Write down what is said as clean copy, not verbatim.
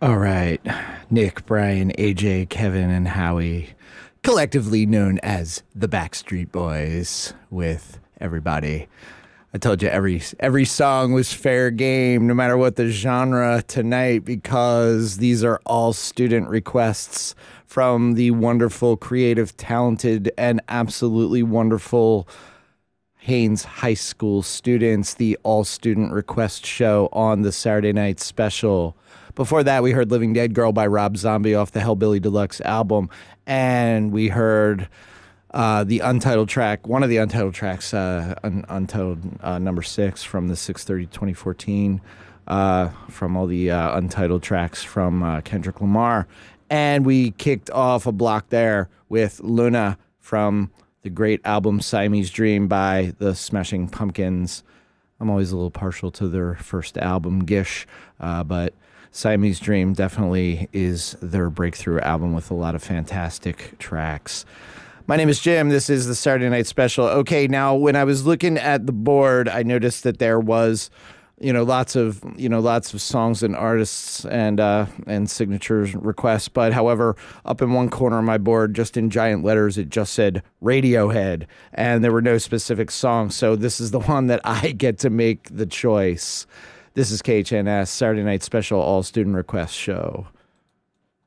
All right. Nick, Brian, AJ, Kevin, and Howie, collectively known as the Backstreet Boys, with everybody. I told you every song was fair game, no matter what the genre tonight, because these are all student requests from the wonderful, creative, talented, and absolutely wonderful Haynes High School students, the all student request show on the Saturday Night Special. Before that, we heard Living Dead Girl by Rob Zombie off the Hellbilly Deluxe album. And we heard the untitled track, one of the untitled tracks, Untitled number 6 from the 630 2014, from all the untitled tracks from Kendrick Lamar. And we kicked off a block there with Luna from the great album Siamese Dream by the Smashing Pumpkins. I'm always a little partial to their first album, Gish, but Siamese Dream definitely is their breakthrough album with a lot of fantastic tracks. My name is Jim. This is the Saturday Night Special. Okay, now when I was looking at the board, I noticed that there was, lots of songs and artists and signatures requests. But however, up in one corner of my board, just in giant letters, it just said Radiohead, and there were no specific songs. So this is the one that I get to make the choice. This is KHNS Saturday Night Special All Student Request Show.